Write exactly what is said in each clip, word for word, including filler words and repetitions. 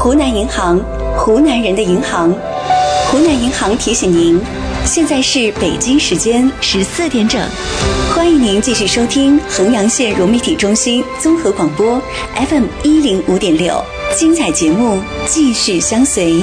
湖南银行，湖南人的银行。湖南银行提醒您，现在是北京时间十四点整，欢迎您继续收听衡阳县融媒体中心综合广播 F M 一零五点六，精彩节目继续相随。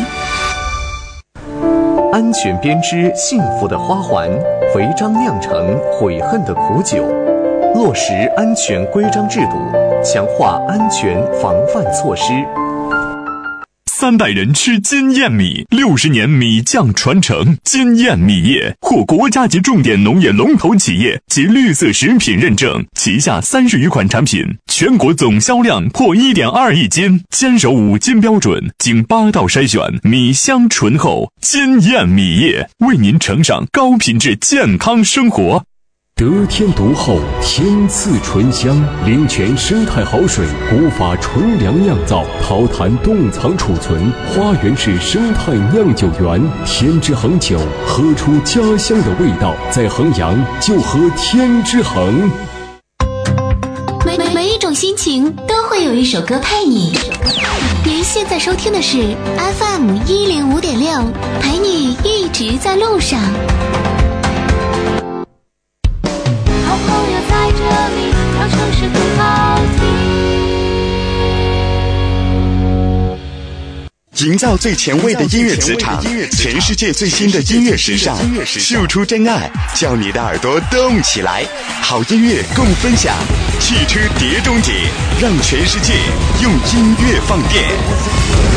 安全编织幸福的花环，违章酿成悔恨的苦酒。落实安全规章制度，强化安全防范措施。 三代人吃金燕米，六十年米酱传承。金燕米业获国家级重点农业龙头企业及绿色食品认证，旗下三十余款产品，全国总销量破 一点二亿斤，坚守五金标准，经八道筛选，米香醇厚。金燕米业为您呈上高品质健康生活。 得天独厚，天赐醇香，灵泉生态好水，古法纯粮酿造，桃坛冻藏储存，花园式生态酿酒园，天之恒酒，喝出家乡的味道，在衡阳就喝天之恒。 每每一种心情都会有一首歌陪你。您现在收听的是 F M 一零五点六，陪你一直在路上。 好朋友在这里，让城市更好听。 营造最前卫的音乐磁场，全世界最新的音乐时尚，秀出真爱，叫你的耳朵动起来。好音乐共分享，汽车碟中谍，让全世界用音乐放电。